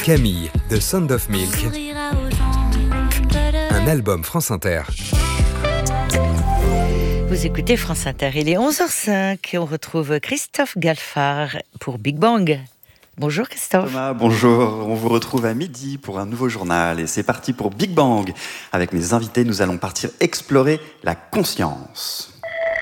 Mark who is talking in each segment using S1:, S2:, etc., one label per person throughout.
S1: Camille, de Sound of Milk, un album France Inter.
S2: Vous écoutez France Inter, il est 11h05 et on retrouve Christophe Galfard pour Big Bang. Bonjour Christophe.
S3: Thomas, bonjour. On vous retrouve à midi pour un nouveau journal et c'est parti pour Big Bang. Avec mes invités, nous allons partir explorer la conscience.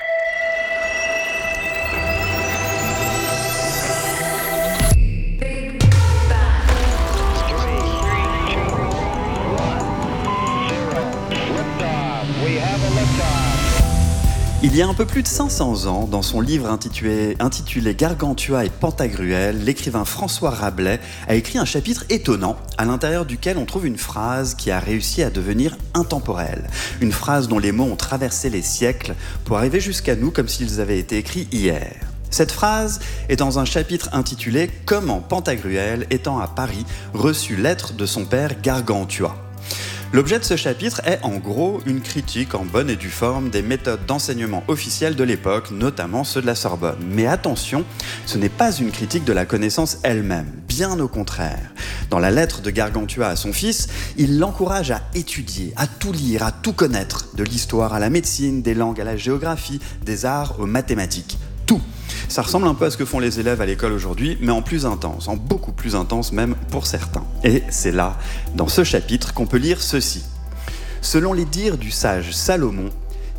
S3: Il y a un peu plus de 500 ans, dans son livre intitulé Gargantua et Pantagruel, l'écrivain François Rabelais a écrit un chapitre étonnant à l'intérieur duquel on trouve une phrase qui a réussi à devenir intemporelle. Une phrase dont les mots ont traversé les siècles pour arriver jusqu'à nous comme s'ils avaient été écrits hier. Cette phrase est dans un chapitre intitulé « Comment Pantagruel, étant à Paris, reçut lettre de son père Gargantua ». L'objet de ce chapitre est en gros une critique en bonne et due forme des méthodes d'enseignement officielles de l'époque, notamment ceux de la Sorbonne. Mais attention, ce n'est pas une critique de la connaissance elle-même, bien au contraire. Dans la lettre de Gargantua à son fils, il l'encourage à étudier, à tout lire, à tout connaître, de l'histoire à la médecine, des langues à la géographie, des arts aux mathématiques, tout. Ça ressemble un peu à ce que font les élèves à l'école aujourd'hui, mais en plus intense, en beaucoup plus intense même pour certains. Et c'est là, dans ce chapitre, qu'on peut lire ceci. Selon les dires du sage Salomon,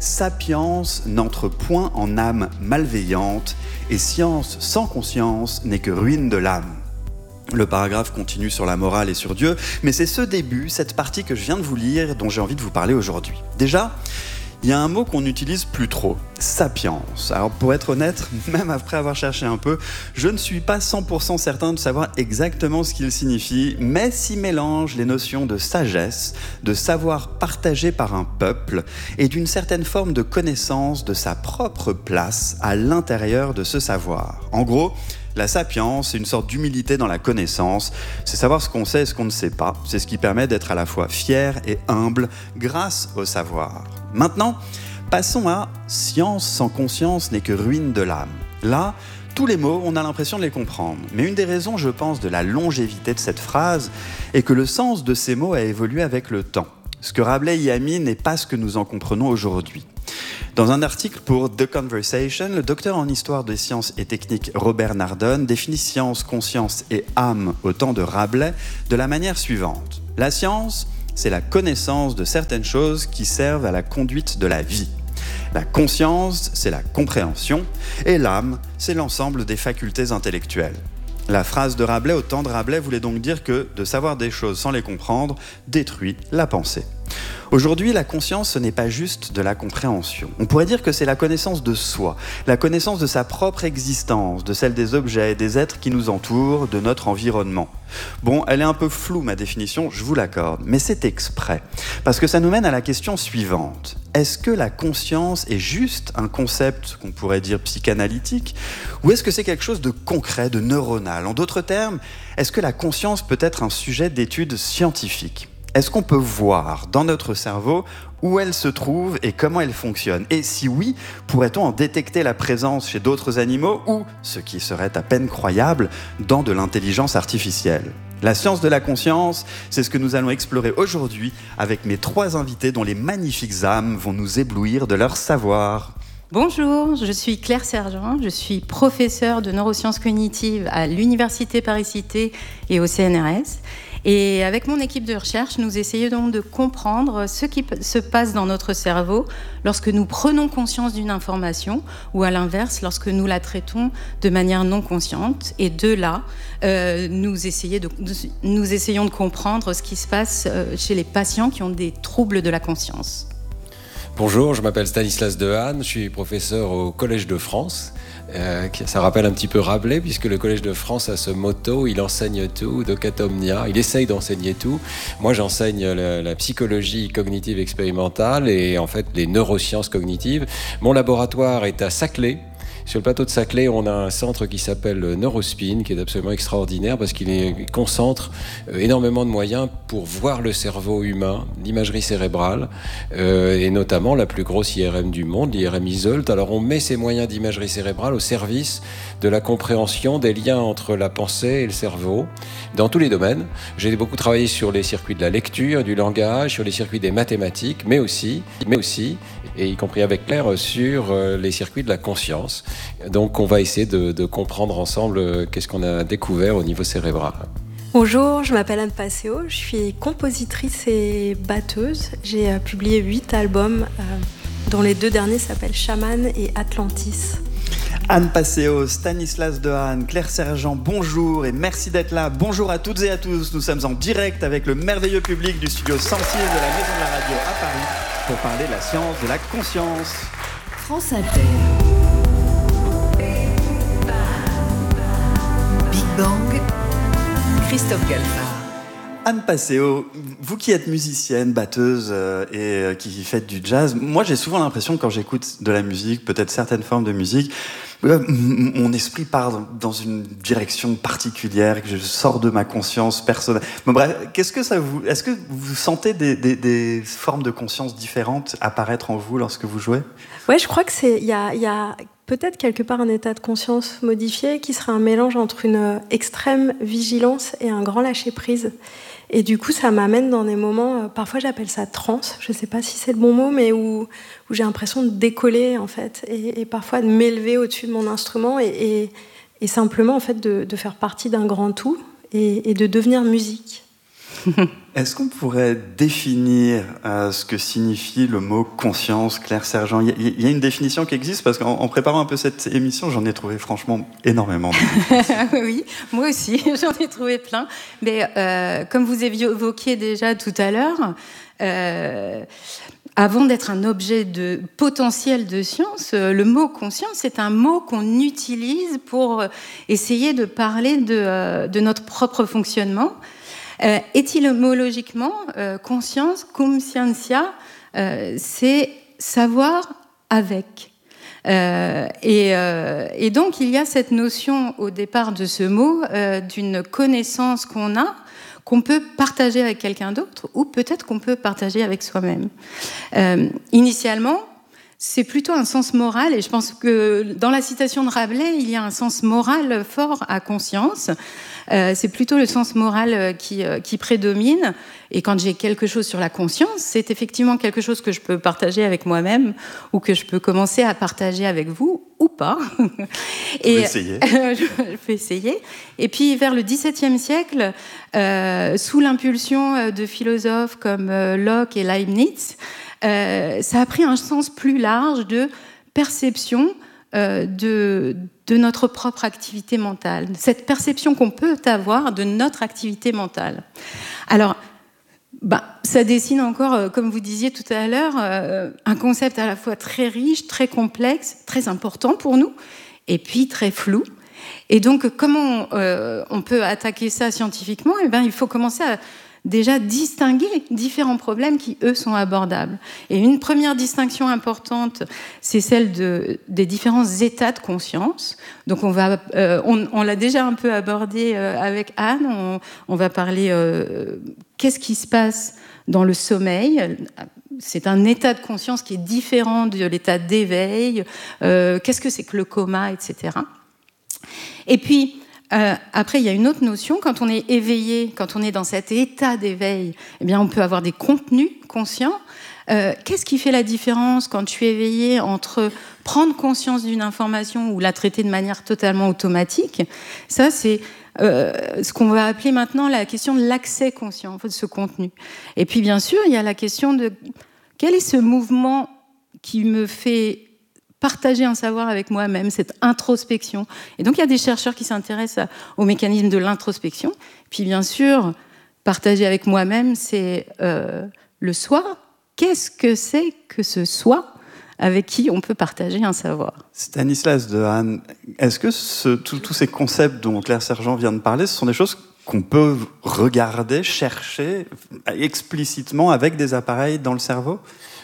S3: sapience n'entre point en âme malveillante, et science sans conscience n'est que ruine de l'âme. Le paragraphe continue sur la morale et sur Dieu, mais c'est ce début, cette partie que je viens de vous lire, dont j'ai envie de vous parler aujourd'hui. Déjà, il y a un mot qu'on n'utilise plus trop, sapience. Alors pour être honnête, même après avoir cherché un peu, je ne suis pas 100% certain de savoir exactement ce qu'il signifie, mais s'y mélange les notions de sagesse, de savoir partagé par un peuple et d'une certaine forme de connaissance de sa propre place à l'intérieur de ce savoir. En gros, la sapience, c'est une sorte d'humilité dans la connaissance, c'est savoir ce qu'on sait et ce qu'on ne sait pas. C'est ce qui permet d'être à la fois fier et humble grâce au savoir. Maintenant, passons à « science sans conscience n'est que ruine de l'âme ». Là, tous les mots, on a l'impression de les comprendre. Mais une des raisons, je pense, de la longévité de cette phrase est que le sens de ces mots a évolué avec le temps. Ce que Rabelais y a mis n'est pas ce que nous en comprenons aujourd'hui. Dans un article pour The Conversation, le docteur en histoire des sciences et techniques Robert Nardone définit science, conscience et âme au temps de Rabelais de la manière suivante. La science, c'est la connaissance de certaines choses qui servent à la conduite de la vie. La conscience, c'est la compréhension, et l'âme, c'est l'ensemble des facultés intellectuelles. La phrase de Rabelais au temps de Rabelais voulait donc dire que de savoir des choses sans les comprendre détruit la pensée. Aujourd'hui, la conscience, ce n'est pas juste de la compréhension. On pourrait dire que c'est la connaissance de soi, la connaissance de sa propre existence, de celle des objets et des êtres qui nous entourent, de notre environnement. Bon, elle est un peu floue, ma définition, je vous l'accorde, mais c'est exprès. Parce que ça nous mène à la question suivante. Est-ce que la conscience est juste un concept qu'on pourrait dire psychanalytique, ou est-ce que c'est quelque chose de concret, de neuronal? En d'autres termes, est-ce que la conscience peut être un sujet d'étude scientifique? Est-ce qu'on peut voir dans notre cerveau où elle se trouve et comment elle fonctionne? Et si oui, pourrait-on en détecter la présence chez d'autres animaux ou, ce qui serait à peine croyable, dans de l'intelligence artificielle? La science de la conscience, c'est ce que nous allons explorer aujourd'hui avec mes trois invités dont les magnifiques âmes vont nous éblouir de leur savoir.
S4: Bonjour, je suis Claire Sergent, je suis professeure de neurosciences cognitives à l'Université Paris-Cité et au CNRS. Et avec mon équipe de recherche, nous essayons donc de comprendre ce qui se passe dans notre cerveau lorsque nous prenons conscience d'une information ou à l'inverse, lorsque nous la traitons de manière non consciente. Et de là, nous essayons de comprendre ce qui se passe chez les patients qui ont des troubles de la conscience.
S5: Bonjour, je m'appelle Stanislas Dehaene, je suis professeur au Collège de France. Ça rappelle un petit peu Rabelais, puisque le Collège de France a ce motto, il enseigne tout, docet omnia, il essaye d'enseigner tout. Moi, j'enseigne la psychologie cognitive expérimentale et en fait les neurosciences cognitives. Mon laboratoire est à Saclay, Sur le plateau de Saclay, on a un centre qui s'appelle Neurospin, qui est absolument extraordinaire parce qu'il concentre énormément de moyens pour voir le cerveau humain, l'imagerie cérébrale, et notamment la plus grosse IRM du monde, l'IRM Isolt. Alors on met ces moyens d'imagerie cérébrale au service de la compréhension des liens entre la pensée et le cerveau, dans tous les domaines. J'ai beaucoup travaillé sur les circuits de la lecture, du langage, sur les circuits des mathématiques, mais aussi, et y compris avec Claire, sur les circuits de la conscience. Donc on va essayer de comprendre ensemble qu'est-ce qu'on a découvert au niveau cérébral.
S6: Bonjour, je m'appelle Anne Passeo, je suis compositrice et batteuse. J'ai publié 8 albums, dont les 2 derniers s'appellent Shaman et Atlantis.
S3: Anne Passeo, Stanislas Dehaene, Claire Sergent, bonjour et merci d'être là. Bonjour à toutes et à tous. Nous sommes en direct avec le merveilleux public du studio 106 de la Maison de la Radio à Paris pour parler de la science de la conscience.
S7: France Inter. Big Bang. Christophe Galfard.
S3: Anne Passeo, vous qui êtes musicienne, batteuse et qui faites du jazz, moi j'ai souvent l'impression quand j'écoute de la musique, peut-être certaines formes de musique, mon esprit part dans une direction particulière, que je sors de ma conscience personnelle. Bon, bref, est-ce que vous sentez des formes de conscience différentes apparaître en vous lorsque vous jouez ?
S6: Ouais, je crois que il y a peut-être quelque part un état de conscience modifié qui serait un mélange entre une extrême vigilance et un grand lâcher-prise. Et du coup, ça m'amène dans des moments, parfois j'appelle ça transe, je ne sais pas si c'est le bon mot, mais où j'ai l'impression de décoller, en fait, et parfois de m'élever au-dessus de mon instrument et simplement, en fait, de faire partie d'un grand tout et de devenir musique.
S3: Est-ce qu'on pourrait définir ce que signifie le mot conscience, Claire Sergent ? Il y a une définition qui existe, parce qu'en préparant un peu cette émission, j'en ai trouvé franchement énormément.
S4: Oui, moi aussi, j'en ai trouvé plein. Mais comme vous évoquiez déjà tout à l'heure, avant d'être un objet de potentiel de science, le mot conscience, c'est un mot qu'on utilise pour essayer de parler de notre propre fonctionnement. Étymologiquement, conscience, conscientia, c'est savoir avec. Et donc, il y a cette notion au départ de ce mot d'une connaissance qu'on peut partager avec quelqu'un d'autre, ou peut-être qu'on peut partager avec soi-même. Initialement, c'est plutôt un sens moral, et je pense que dans la citation de Rabelais, il y a un sens moral fort à conscience. C'est plutôt le sens moral qui prédomine. Et quand j'ai quelque chose sur la conscience, c'est effectivement quelque chose que je peux partager avec moi-même ou que je peux commencer à partager avec vous ou pas.
S3: Je vais essayer.
S4: Je vais essayer. Et puis, vers le XVIIe siècle, sous l'impulsion de philosophes comme Locke et Leibniz, ça a pris un sens plus large de perception de notre propre activité mentale, cette perception qu'on peut avoir de notre activité mentale. Alors, ça dessine encore, comme vous disiez tout à l'heure, un concept à la fois très riche, très complexe, très important pour nous, et puis très flou. Et donc, comment on peut attaquer ça scientifiquement ? Il faut commencer à déjà distinguer différents problèmes qui, eux, sont abordables. Et une première distinction importante, c'est celle des différents états de conscience. Donc, on l'a déjà un peu abordé avec Anne. On va parler qu'est-ce qui se passe dans le sommeil. C'est un état de conscience qui est différent de l'état d'éveil. Qu'est-ce que c'est que le coma, etc. Et puis, après, il y a une autre notion. Quand on est éveillé, quand on est dans cet état d'éveil, on peut avoir des contenus conscients. Qu'est-ce qui fait la différence quand je suis éveillé entre prendre conscience d'une information ou la traiter de manière totalement automatique ? Ça, c'est ce qu'on va appeler maintenant la question de l'accès conscient, de ce contenu. Et puis, bien sûr, il y a la question de quel est ce mouvement qui me fait partager un savoir avec moi-même, cette introspection. Et donc, il y a des chercheurs qui s'intéressent au mécanisme de l'introspection. Puis, bien sûr, partager avec moi-même, c'est le soi. Qu'est-ce que c'est que ce soi avec qui on peut partager un savoir ?
S3: Stanislas Dehaene, est-ce que tous ces concepts dont Claire Sergent vient de parler, ce sont des choses qu'on peut regarder, chercher explicitement avec des appareils dans le cerveau ?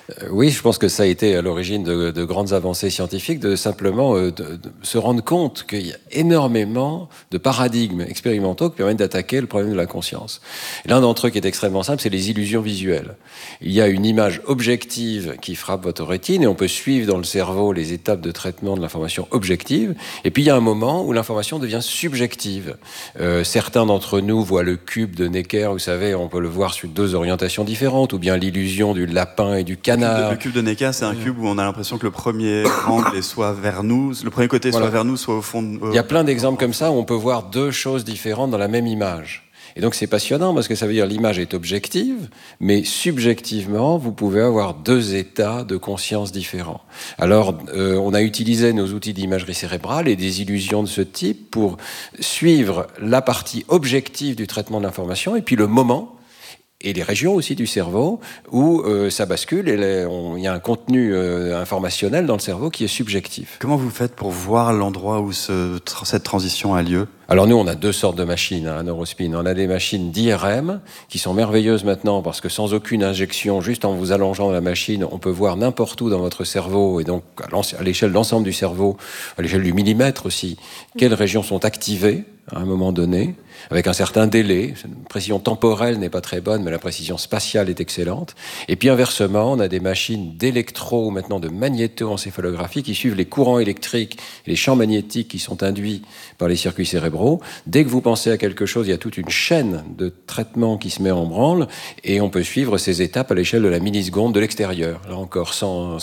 S5: Oui, je pense que ça a été à l'origine de grandes avancées scientifiques, de simplement de se rendre compte qu'il y a énormément de paradigmes expérimentaux qui permettent d'attaquer le problème de la conscience. L'un d'entre eux qui est extrêmement simple, c'est les illusions visuelles. Il y a une image objective qui frappe votre rétine et on peut suivre dans le cerveau les étapes de traitement de l'information objective. Et puis il y a un moment où l'information devient subjective. Certains d'entre nous voient le cube de Necker, vous savez, on peut le voir sur 2 orientations différentes, ou bien l'illusion du lapin et du canard.
S3: Le cube de Necker, c'est un cube où on a l'impression que le premier angle est soit vers nous, le premier côté soit vers nous, soit au fond.
S5: Il y a plein d'exemples comme ça où on peut voir 2 choses différentes dans la même image. Et donc c'est passionnant parce que ça veut dire que l'image est objective, mais subjectivement, vous pouvez avoir 2 états de conscience différents. Alors, on a utilisé nos outils d'imagerie cérébrale et des illusions de ce type pour suivre la partie objective du traitement de l'information et puis le moment et les régions aussi du cerveau où ça bascule et il y a un contenu informationnel dans le cerveau qui est subjectif.
S3: Comment vous faites pour voir l'endroit où cette transition a lieu ?
S5: Alors nous, on a 2 sortes de machines à Neurospin. On a des machines d'IRM qui sont merveilleuses maintenant parce que sans aucune injection, juste en vous allongeant la machine, on peut voir n'importe où dans votre cerveau et donc à l'échelle de l'ensemble du cerveau, à l'échelle du millimètre aussi, quelles régions sont activées à un moment donné, avec un certain délai. La précision temporelle n'est pas très bonne, mais la précision spatiale est excellente. Et puis inversement, on a des machines d'électro, maintenant de magnétoencéphalographie, qui suivent les courants électriques et les champs magnétiques qui sont induits par les circuits cérébraux. Dès que vous pensez à quelque chose, il y a toute une chaîne de traitements qui se met en branle, et on peut suivre ces étapes à l'échelle de la milliseconde de l'extérieur, là encore sans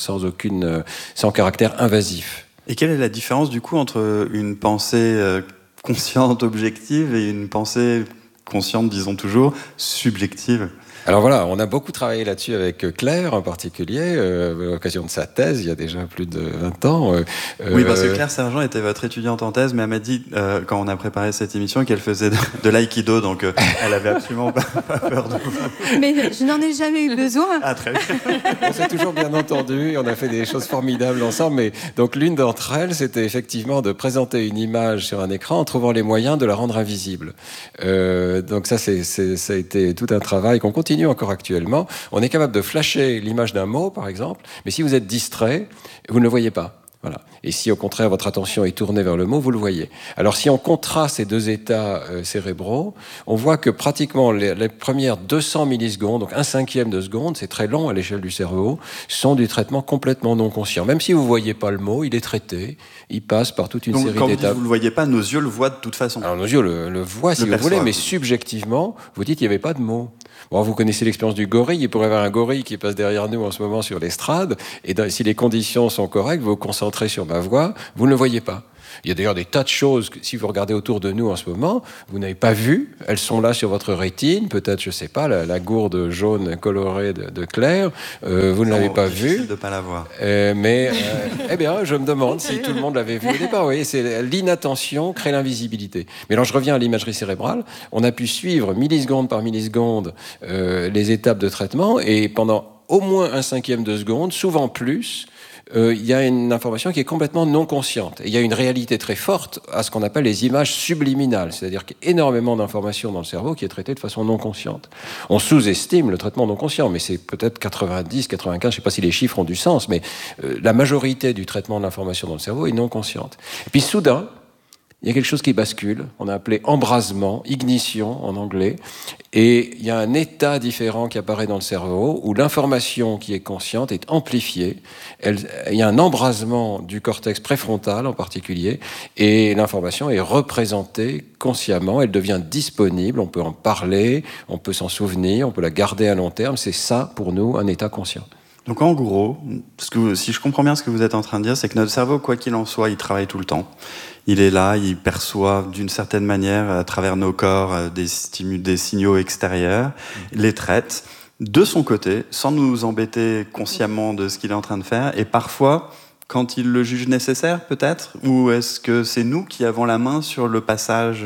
S5: caractère invasif.
S3: Et quelle est la différence du coup entre une pensée consciente, objective, et une pensée consciente, disons toujours, subjective?
S5: Alors voilà, on a beaucoup travaillé là-dessus avec Claire en particulier, à l'occasion de sa thèse, il y a déjà plus de 20 ans.
S3: Oui, parce que Claire Sergent était votre étudiante en thèse, mais elle m'a dit, quand on a préparé cette émission, qu'elle faisait de l'aïkido, donc elle avait absolument pas peur de vous.
S4: Mais je n'en ai jamais eu besoin.
S3: Ah, très bien.
S5: On s'est toujours bien entendu, et on a fait des choses formidables ensemble, mais donc l'une d'entre elles, c'était effectivement de présenter une image sur un écran en trouvant les moyens de la rendre invisible. Donc ça a été tout un travail qu'on continue encore actuellement. On est capable de flasher l'image d'un mot, par exemple, mais si vous êtes distrait, vous ne le voyez pas. Voilà. Et si au contraire votre attention est tournée vers le mot, vous le voyez. Alors si on contraste ces 2 états cérébraux, on voit que pratiquement les premières 200 millisecondes, donc 1/5 de seconde, c'est très long à l'échelle du cerveau, sont du traitement complètement non conscient. Même si vous ne voyez pas le mot, il est traité, il passe par toute une série d'étapes.
S3: Donc quand vous ne le voyez pas, nos yeux le voient de toute façon.
S5: Alors nos yeux le voient si vous voulez, mais subjectivement, vous dites qu'il n'y avait pas de mot. Bon, vous connaissez l'expérience du gorille, il pourrait y avoir un gorille qui passe derrière nous en ce moment sur l'estrade, et si les conditions sont correctes, vous vous concentrez sur ma voix, vous ne le voyez pas. Il y a d'ailleurs des tas de choses que, si vous regardez autour de nous en ce moment, vous n'avez pas vu. Elles sont là sur votre rétine. Peut-être, je ne sais pas, la gourde jaune colorée de Claire. Vous ne l'avez pas vue.
S3: Difficile de ne pas la voir.
S5: Eh bien, je me demande si tout le monde l'avait vu au départ. Oui, c'est l'inattention crée l'invisibilité. Mais alors, je reviens à l'imagerie cérébrale. On a pu suivre milliseconde par milliseconde les étapes de traitement, et pendant au moins 1/5 de seconde, souvent plus, il y a une information qui est complètement non consciente. Et il y a une réalité très forte à ce qu'on appelle les images subliminales, c'est-à-dire qu'il y a énormément d'informations dans le cerveau qui est traitée de façon non consciente. On sous-estime le traitement non conscient, mais c'est peut-être 90, 95, je ne sais pas si les chiffres ont du sens, mais la majorité du traitement de l'information dans le cerveau est non consciente. Et puis soudain, il y a quelque chose qui bascule, on a appelé embrasement, ignition en anglais, et il y a un état différent qui apparaît dans le cerveau où l'information qui est consciente est amplifiée. Il y a un embrasement du cortex préfrontal en particulier, et l'information est représentée consciemment, elle devient disponible, on peut en parler, on peut s'en souvenir, on peut la garder à long terme. C'est ça pour nous un état conscient.
S3: Donc en gros, si je comprends bien ce que vous êtes en train de dire, c'est que notre cerveau, quoi qu'il en soit, il travaille tout le temps. Il est là, il perçoit d'une certaine manière, à travers nos corps, des signaux extérieurs, les traite de son côté, sans nous embêter consciemment de ce qu'il est en train de faire, et parfois, quand il le juge nécessaire, peut-être, ou est-ce que c'est nous qui avons la main sur le passage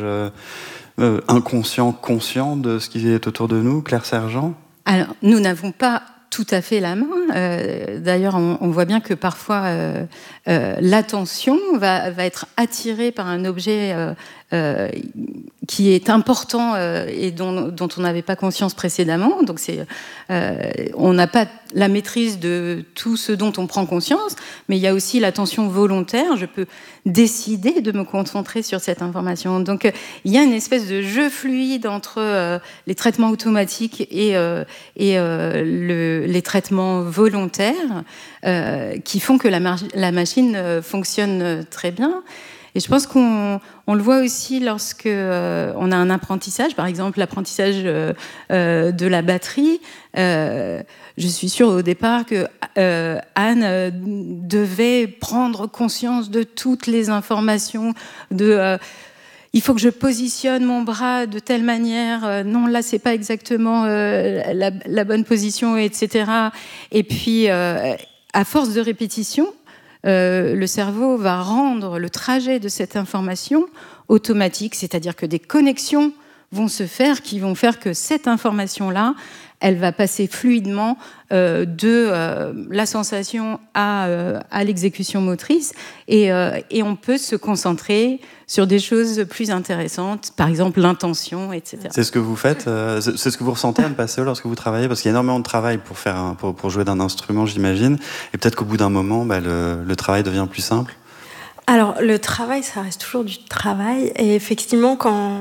S3: inconscient-conscient de ce qui est autour de nous, Claire Sergent ?
S4: Alors, nous n'avons pas tout à fait la main. D'ailleurs, on voit bien que parfois l'attention va être attirée par un objet qui est important et dont on n'avait pas conscience précédemment. Donc on n'a pas la maîtrise de tout ce dont on prend conscience, mais il y a aussi l'attention volontaire. Je peux décider de me concentrer sur cette information. Donc il y a une espèce de jeu fluide entre les traitements automatiques et les traitements volontaires qui font que la machine fonctionne très bien. Et je pense qu'on le voit aussi lorsque on a un apprentissage, par exemple l'apprentissage de la batterie. Je suis sûre au départ que Anne devait prendre conscience de toutes les informations, il faut que je positionne mon bras de telle manière, non là c'est pas exactement la bonne position, etc. Et puis à force de répétition, le cerveau va rendre le trajet de cette information automatique, c'est-à-dire que des connexions vont se faire qui vont faire que cette information-là, elle va passer fluidement de la sensation à l'exécution motrice et on peut se concentrer sur des choses plus intéressantes, par exemple l'intention, etc.
S3: C'est ce que vous faites, c'est ce que vous ressentez, Anne Passeo, lorsque vous travaillez, parce qu'il y a énormément de travail pour jouer d'un instrument, j'imagine, et peut-être qu'au bout d'un moment, le travail devient plus simple.
S6: Alors, le travail, ça reste toujours du travail. Et effectivement, quand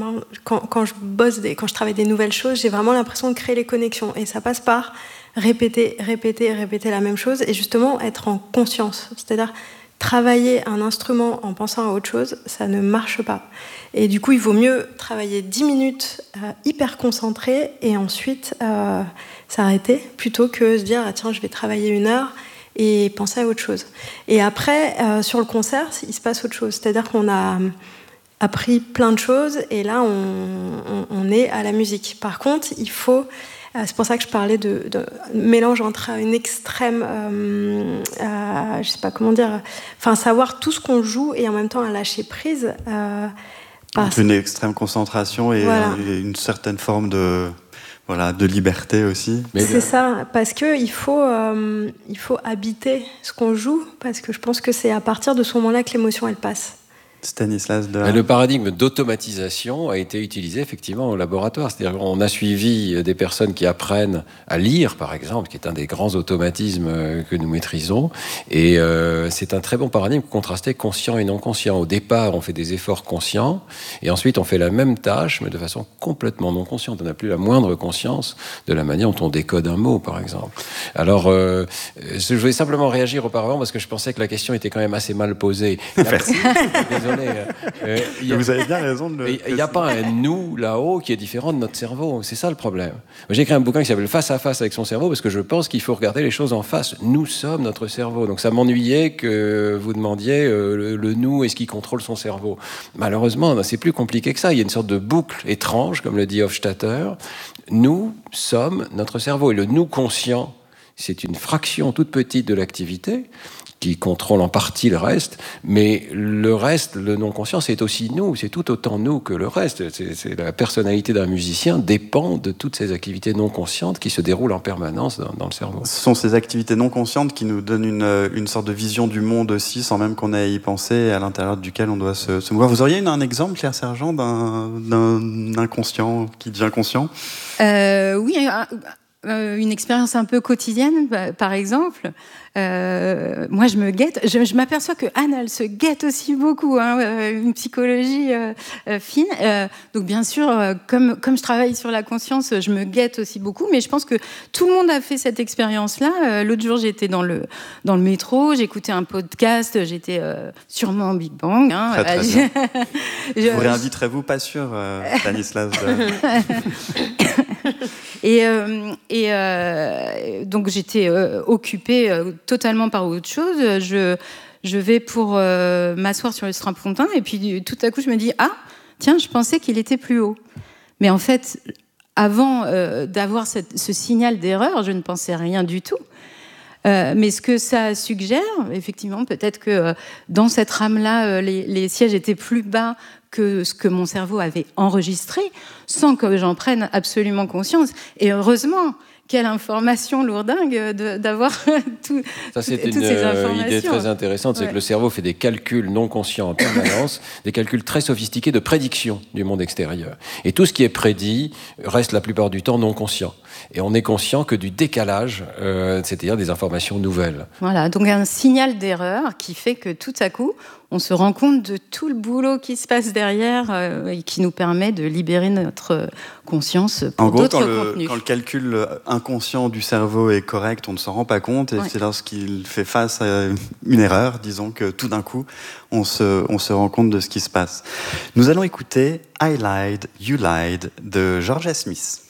S6: je travaille des nouvelles choses, j'ai vraiment l'impression de créer les connexions. Et ça passe par répéter la même chose et justement être en conscience. C'est-à-dire, travailler un instrument en pensant à autre chose, ça ne marche pas. Et du coup, il vaut mieux travailler 10 minutes hyper concentré et ensuite s'arrêter plutôt que se dire « tiens, je vais travailler 1 heure ». Et penser à autre chose. Et après, sur le concert, il se passe autre chose. C'est-à-dire qu'on a appris plein de choses et là, on est à la musique. Par contre, il faut... c'est pour ça que je parlais de mélange entre une extrême... je sais pas comment dire... Enfin, savoir tout ce qu'on joue et en même temps à lâcher prise.
S3: Une extrême concentration et voilà. Une certaine forme de liberté aussi.
S6: C'est ça, parce qu'il faut habiter ce qu'on joue, parce que je pense que c'est à partir de ce moment-là que l'émotion, elle passe.
S3: Stanislas de Haas.
S5: Le paradigme d'automatisation a été utilisé effectivement au laboratoire. C'est-à-dire qu'on a suivi des personnes qui apprennent à lire, par exemple, qui est un des grands automatismes que nous maîtrisons. Et c'est un très bon paradigme pour contraster conscient et non conscient. Au départ, on fait des efforts conscients, et ensuite on fait la même tâche, mais de façon complètement non consciente. On n'a plus la moindre conscience de la manière dont on décode un mot, par exemple. Alors, je voulais simplement réagir auparavant parce que je pensais que la question était quand même assez mal posée.
S3: Merci.
S5: Désolé.
S3: Vous avez bien raison de le...
S5: Il n'y a pas un nous là-haut qui est différent de notre cerveau. C'est ça le problème. J'ai écrit un bouquin qui s'appelle Face à face avec son cerveau parce que je pense qu'il faut regarder les choses en face. Nous sommes notre cerveau. Donc ça m'ennuyait que vous demandiez le nous, est-ce qu'il contrôle son cerveau? Malheureusement, c'est plus compliqué que ça. Il y a une sorte de boucle étrange, comme le dit Hofstadter. Nous sommes notre cerveau. Et le nous conscient, c'est une fraction toute petite de l'activité qui contrôle en partie le reste, mais le reste, le non-conscient, c'est aussi nous, c'est tout autant nous que le reste. C'est la personnalité d'un musicien dépend de toutes ces activités non-conscientes qui se déroulent en permanence dans le cerveau.
S3: Ce sont ces activités non-conscientes qui nous donnent une sorte de vision du monde aussi, sans même qu'on ait à y penser, à l'intérieur duquel on doit se mouvoir. Vous auriez un exemple, Claire Sergent, d'un inconscient qui devient conscient?
S4: Oui, une expérience un peu quotidienne, par exemple. Moi, je me guette. Je m'aperçois que Anne, elle se guette aussi beaucoup. Une psychologie fine. Donc, bien sûr, comme je travaille sur la conscience, je me guette aussi beaucoup. Mais je pense que tout le monde a fait cette expérience-là. L'autre jour, j'étais dans le métro, j'écoutais un podcast. J'étais sûrement en Big Bang.
S3: Très, très bien. Vous réinviterez-vous, pas sûr, Stanislas
S4: donc j'étais occupée totalement par autre chose. Je vais pour m'asseoir sur le strapontin et puis tout à coup je me dis tiens, je pensais qu'il était plus haut. Mais en fait, avant d'avoir ce signal d'erreur, je ne pensais rien du tout. Mais ce que ça suggère, effectivement, peut-être que dans cette rame-là, les sièges étaient plus bas que ce que mon cerveau avait enregistré sans que j'en prenne absolument conscience. Et heureusement, quelle information lourdingue d'avoir toutes ces informations.
S5: Ça, c'est une idée très intéressante, c'est que le cerveau fait des calculs non conscients en permanence, des calculs très sophistiqués de prédiction du monde extérieur. Et tout ce qui est prédit reste la plupart du temps non conscient. Et on n'est conscient que du décalage, c'est-à-dire des informations nouvelles.
S4: Voilà, donc un signal d'erreur qui fait que tout à coup, on se rend compte de tout le boulot qui se passe derrière et qui nous permet de libérer notre conscience pour d'autres contenus.
S3: Quand le calcul inconscient du cerveau est correct, on ne s'en rend pas compte, et c'est lorsqu'il fait face à une erreur, disons, que tout d'un coup, on se rend compte de ce qui se passe. Nous allons écouter I Lied, You Lied de Georgia Smith.